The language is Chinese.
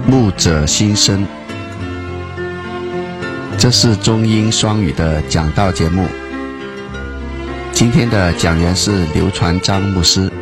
牧者心声，这是中英双语的讲道节目。今天的讲员是刘传章牧师。